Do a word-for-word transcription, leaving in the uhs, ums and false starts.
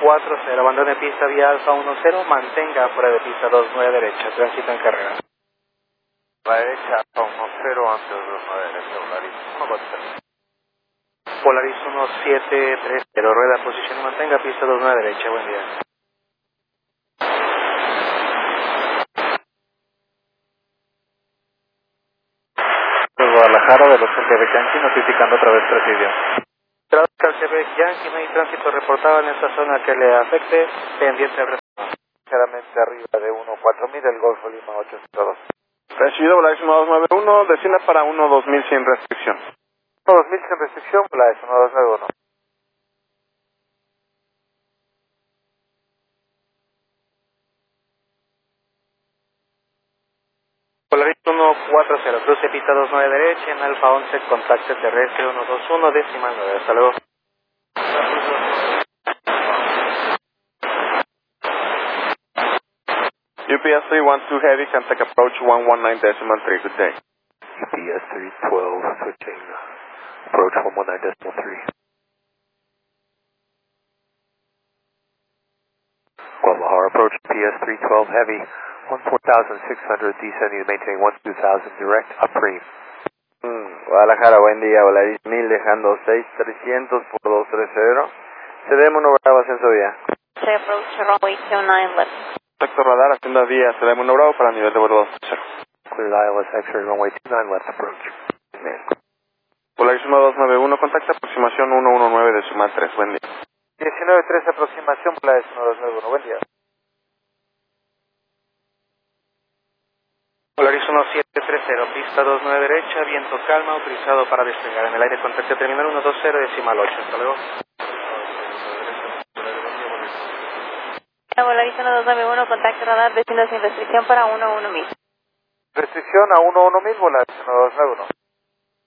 cuatro cero, abandone pista vía Alfa uno cero, mantenga fuera de pista dos nueve derecha, tránsito en carrera. La derecha, Alfa uno cero, antes de dos nueve derecha, Polaris uno cuatro cero. Polaris uno siete tres cero, rueda posición y mantenga pista dos nueve derecha, buen día. Guadalajara de los Quebec Yankee notificando otra vez presidio. Tráfico al Quebec Yankee, no hay tránsito reportado en esta zona que le afecte, pendiente al resto. Ligeramente arriba de uno cuatro mil, el Golfo Lima ocho cero dos. Recibido Volaris uno dos nueve uno, descienda para uno dos mil sin restricción. uno dos mil sin restricción, Volaris uno dos nueve uno. Polaris uno cuatro cero, cruce pista dos nueve derecha, en Alfa once, contacto terrestre uno dos uno, decimal nueve, hasta luego. U P S three one two Heavy, contact approach one one nine decimal three, good day. U P S three twelve, switching, approach one one nine decimal three. Guadalajara, approach U P S three twelve Heavy, one four thousand six hundred, descending to maintain one two thousand, direct, upstream. Mm, Guadalajara, buen día, Volaris mil, dejando seis trescientos por dos tres cero. Se debe manobrar ascenso vía. Se approach runway two nine left. Contacto radar, hacienda vía, se debe bravo para nivel de vuelo dos cero. Cleared I L S X-ray runway two nine left approach. Polaris uno dos nueve uno, contacto aproximación uno uno nueve decimal tres, buen día. diecinueve tres aproximación, Polaris uno dos nueve uno, buen día. Polaris uno siete tres cero, pista dos nueve derecha, viento calma, autorizado para despegar en el aire, contacto terminal uno dos cero, decimal ocho, hasta luego. Volaris uno dos nueve uno, contacto radar, desciendo sin restricción para uno uno mil. Restricción a uno uno mil, Volaris uno dos nueve uno.